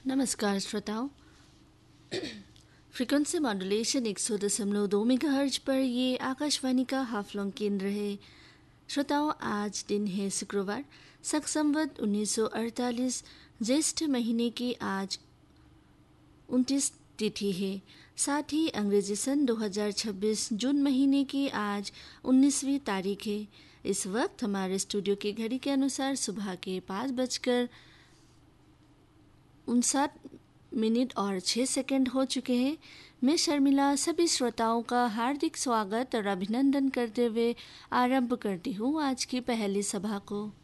नमस्कार श्रोताओं। Frequency modulation 100.2 megahertz पर ये आकाशवाणी का हाफलोंग केंद्र है। श्रोताओं, आज दिन है शुक्रवार, शक संवत 1948 ज्येष्ठ महीने की आज 29 तिथि है। साथ ही अंग्रेजी सन 2026 जून महीने की आज 19वीं तारीख है। इस वक्त हमारे स्टूडियो की घड़ी के अनुसार सुबह के 5:59 और 6 सेकंड हो चुके हैं। मैं शर्मिला सभी श्रोताओं का हार्दिक स्वागत और अभिनंदन करते हुए आरंभ करती हूँ आज की पहली सभा को।